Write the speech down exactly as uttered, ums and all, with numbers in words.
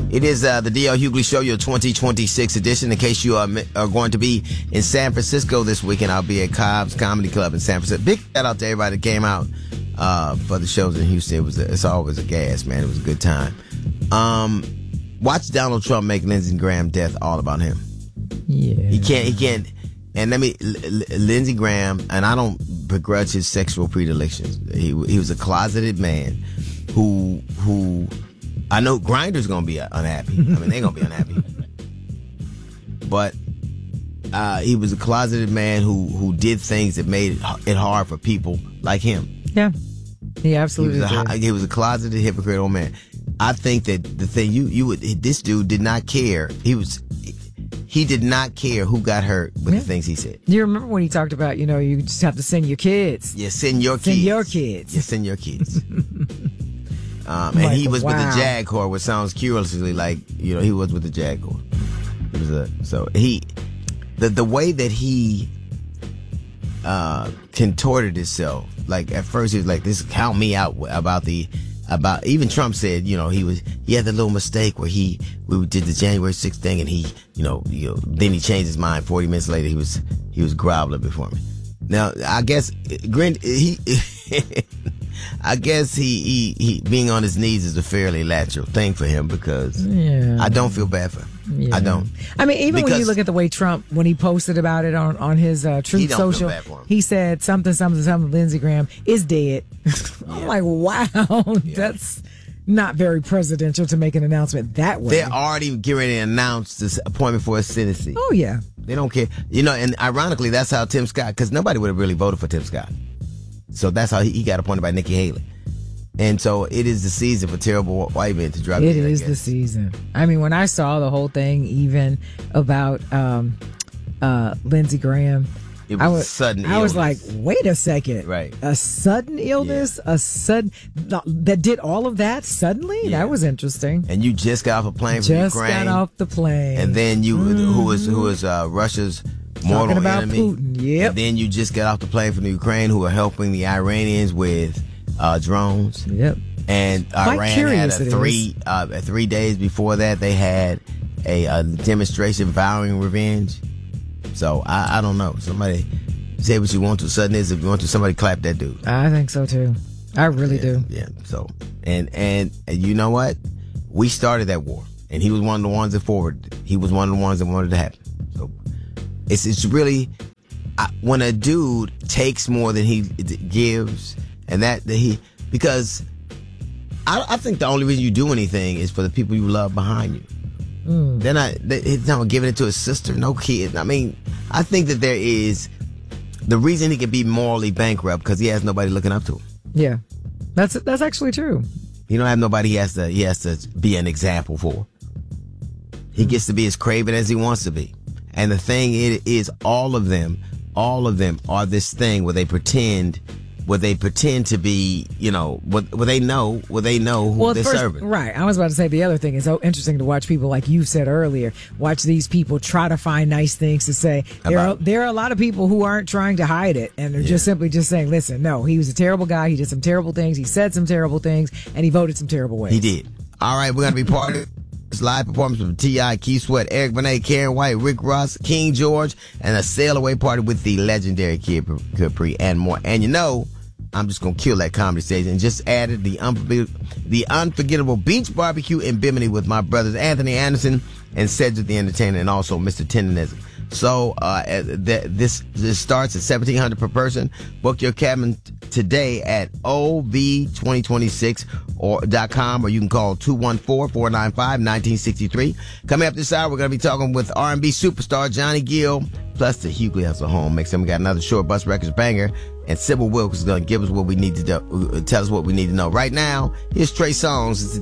It is uh, the D L Hughley Show, your twenty twenty-six edition. In case you are, are going to be in San Francisco this weekend, I'll be at Cobb's Comedy Club in San Francisco. Big shout out to everybody that came out uh, for the shows in Houston. It was a, it's always a gas, man. It was a good time. Um, watch Donald Trump make Lindsey Graham death all about him. Yeah, he can't. He can't. And let me, L- L- Lindsey Graham, and I don't begrudge his sexual predilections. He he was a closeted man who who. I know Grindr's gonna be unhappy. I mean, they're gonna be unhappy. But uh, he was a closeted man who, who did things that made it hard for people like him. Yeah, he absolutely he was a, did. He was a closeted, hypocrite old man. I think that the thing you you would this dude did not care. He was he did not care who got hurt with yeah. the things he said. You remember when he talked about, you know, you just have to send your kids. Yeah, send your kids. Send your kids. Yeah, send your kids. Um, and like, he was wow. with the Jaguar, which sounds curiously like, you know, he was with the Jaguar. It was a, so he, the the way that he uh, contorted himself, like at first he was like, this count me out about the, about, even Trump said, you know, he was, he had the little mistake where he, we did the January sixth thing and he, you know, you know, then he changed his mind. forty minutes later, he was, he was groveling before me. Now, I guess, Grin, he, I guess he, he, he being on his knees is a fairly natural thing for him because yeah. I don't feel bad for him. Yeah. I don't. I mean, even because when you look at the way Trump, when he posted about it on, on his uh, Truth Social, he said something, something, something, Lindsey Graham is dead. I'm yeah. like, wow, yeah. that's not very presidential to make an announcement that way. They're already getting ready to announce this appointment for a Senate. Oh, yeah. They don't care. You know, and ironically, that's how Tim Scott, because nobody would have really voted for Tim Scott. So that's how he, he got appointed by Nikki Haley. And so it is the season for terrible white men to drive. It in, is the season. I mean, when I saw the whole thing, even about um, uh, Lindsey Graham, it was, I was a sudden. I illness. was like, wait a second, right? A sudden illness, yeah. a sudden that did all of that suddenly. Yeah. That was interesting. And you just got off a plane from just Ukraine. Just got off the plane, and then you, mm-hmm. who was who was uh, Russia's mortal Talking about enemy. Putin, yep. And then you just got off the plane from the Ukraine, who are helping the Iranians with uh, drones. Yep. And Quite Iran had a three uh, three days before that they had a, a demonstration vowing revenge. So I, I don't know. Somebody say what you want to. Sudden is if you want to, somebody clap that dude. I think so too. I really yeah, do. Yeah. So and and you know what? We started that war, and he was one of the ones that forwarded it. He was one of the ones that wanted it to happen. So it's it's really I, when a dude takes more than he gives, and that, that he because. I, I think the only reason you do anything is for the people you love behind you. Mm. They're not, they, he's not giving it to his sister, no kid. I mean, I think that there is, the reason he could be morally bankrupt because he has nobody looking up to him. Yeah, that's that's actually true. He don't have nobody he has to, he has to be an example for. He gets to be as craven as he wants to be. And the thing it is, all of them, all of them are this thing where they pretend Where they pretend to be, you know, where, where they know, where they know who well, they're first, serving. Right. I was about to say the other thing is so interesting to watch people, like you said earlier, watch these people try to find nice things to say. There are, there are a lot of people who aren't trying to hide it, and they're yeah. just simply just saying, listen, no, he was a terrible guy. He did some terrible things. He said some terrible things, and he voted some terrible ways. He did. All right, we're going to be part of this live performance from T I, Keith Sweat, Eric Benet, Karen White, Rick Ross, King George, and a sail away party with the legendary Kid Capri and more. And you know, I'm just going to kill that comedy stage and just added the, unforg- the unforgettable beach barbecue in Bimini with my brothers Anthony Anderson and Cedric the Entertainer and also Mister Tendenism. So uh, th- this this starts at seventeen hundred dollars per person. Book your cabin t- today at O V twenty twenty-six or .com or you can call two one four, four nine five, one nine six three. Coming up this hour, we're going to be talking with R and B superstar Johnny Gill plus the Hughley House of Home. Mix. We got another Short Bus Records banger. And Sybil Wilkes is going to give us what we need to do, tell us what we need to know. Right now, here's Trey Songz. It's